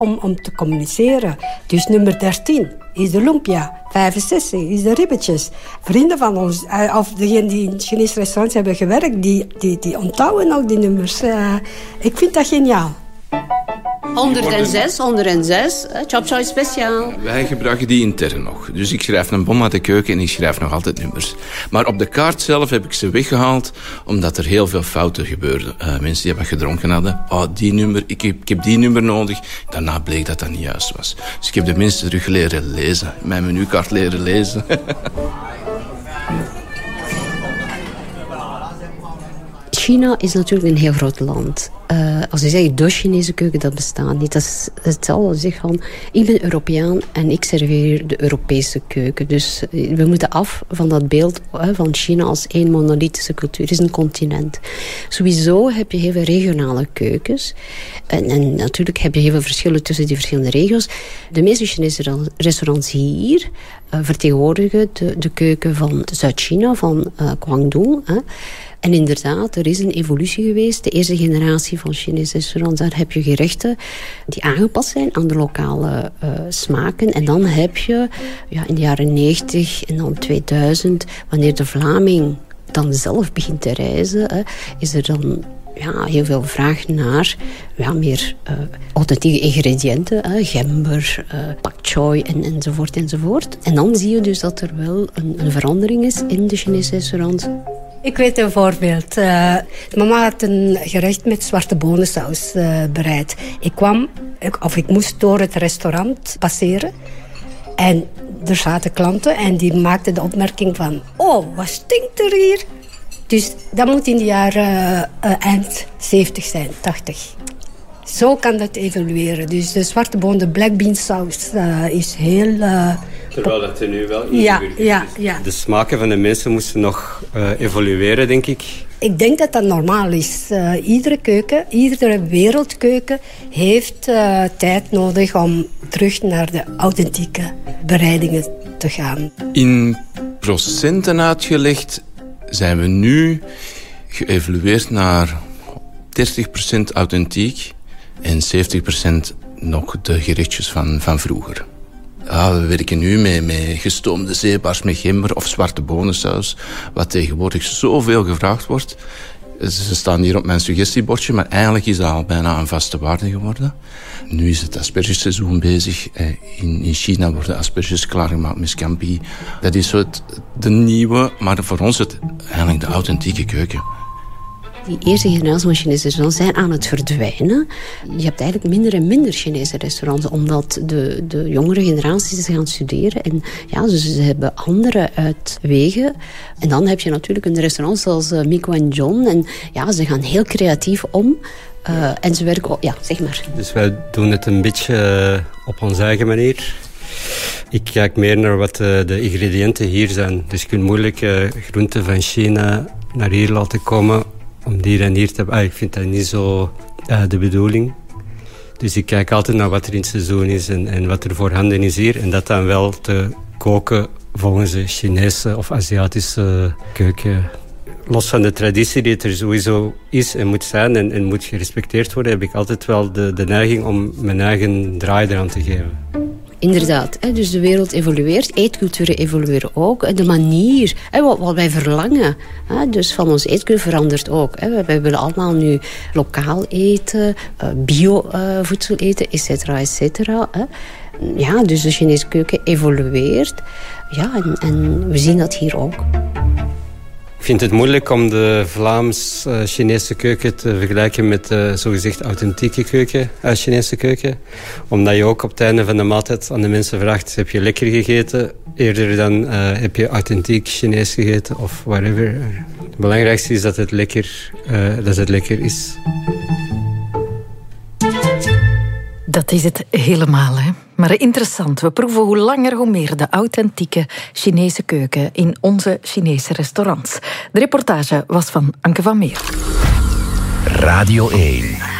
om te communiceren. Dus nummer 13 is de lumpia. 65 is de ribbetjes. Vrienden van ons, of degenen die in Chinese restaurants hebben gewerkt, die onthouden ook die nummers. Ik vind dat geniaal. 106, chop choy speciaal. Wij gebruiken die intern nog. Dus ik schrijf een bom uit de keuken en ik schrijf nog altijd nummers. Maar op de kaart zelf heb ik ze weggehaald, omdat er heel veel fouten gebeurden. Mensen die wat gedronken hadden. Oh, die nummer, ik heb die nummer nodig. Daarna bleek dat dat niet juist was. Dus ik heb de mensen terug leren lezen. Mijn menukaart leren lezen. China is natuurlijk een heel groot land. Als je zegt, de Chinese keuken, dat bestaat niet. Dat is hetzelfde als zeggen, ik ben Europeaan en ik serveer de Europese keuken. Dus we moeten af van dat beeld van China als één monolithische cultuur. Het is een continent. Sowieso heb je heel veel regionale keukens. En natuurlijk heb je heel veel verschillen tussen die verschillende regio's. De meeste Chinese restaurants hier vertegenwoordigen de keuken van Zuid-China, van Guangdong. En inderdaad, er is een evolutie geweest. De eerste generatie van Chinese restaurants, daar heb je gerechten die aangepast zijn aan de lokale smaken. En dan heb je in de jaren 90 en dan 2000, wanneer de Vlaming dan zelf begint te reizen, is er dan heel veel vraag naar meer authentieke ingrediënten. Gember, pak choi enzovoort enzovoort. En dan zie je dus dat er wel een verandering is in de Chinese restaurants. Ik weet een voorbeeld. Mama had een gerecht met zwarte bonensaus bereid. Ik moest door het restaurant passeren. En er zaten klanten en die maakten de opmerking van, oh, wat stinkt er hier? Dus dat moet in de jaren eind 70 zijn, 80. Zo kan dat evolueren. Dus de zwarte bonen, de black bean saus is heel... Terwijl dat er nu wel ingeburgerd is. Ja. De smaken van de mensen moesten nog evolueren, denk ik. Ik denk dat dat normaal is. Iedere keuken, iedere wereldkeuken heeft tijd nodig om terug naar de authentieke bereidingen te gaan. In procenten uitgelegd zijn we nu geëvolueerd naar 30% authentiek en 70% nog de gerechtjes van vroeger. Ja, we werken nu met gestoomde zeebaars met gember of zwarte bonensaus, wat tegenwoordig zoveel gevraagd wordt. Ze staan hier op mijn suggestiebordje, maar eigenlijk is dat al bijna een vaste waarde geworden. Nu is het aspergeseizoen bezig. In China worden asperges klaargemaakt met scampi. Dat is de nieuwe, maar voor ons eigenlijk de authentieke keuken. Die eerste generatie van Chinese restaurants zijn aan het verdwijnen. Je hebt eigenlijk minder en minder Chinese restaurants, omdat de jongere generaties gaan studeren. En dus ze hebben andere uitwegen. En dan heb je natuurlijk een restaurant zoals Miko en John. En ze gaan heel creatief om. En ze werken... zeg maar. Dus wij doen het een beetje op onze eigen manier. Ik kijk meer naar wat de ingrediënten hier zijn. Dus je kunt moeilijk groenten van China naar hier laten komen om die dan hier te hebben. Ik vind dat niet zo de bedoeling. Dus ik kijk altijd naar wat er in het seizoen is en wat er voorhanden is hier. En dat dan wel te koken volgens de Chinese of Aziatische keuken. Los van de traditie die er sowieso is en moet zijn en moet gerespecteerd worden, heb ik altijd wel de neiging om mijn eigen draai eraan te geven. Inderdaad, dus de wereld evolueert, eetculturen evolueren ook. De manier, wat wij verlangen, dus van ons eetcultuur verandert ook. Wij willen allemaal nu lokaal eten, bio-voedsel eten, et cetera, et cetera. Ja, dus de Chinese keuken evolueert. Ja, en we zien dat hier ook. Ik vind het moeilijk om de Vlaams-Chinese keuken te vergelijken met de zogezegd authentieke keuken, Chinese keuken. Omdat je ook op het einde van de maaltijd aan de mensen vraagt, heb je lekker gegeten? Eerder dan heb je authentiek Chinees gegeten of whatever. Het belangrijkste is dat het lekker is. Dat is het helemaal, hè. Maar interessant, we proeven hoe langer hoe meer de authentieke Chinese keuken in onze Chinese restaurants. De reportage was van Anke van Meer. Radio 1.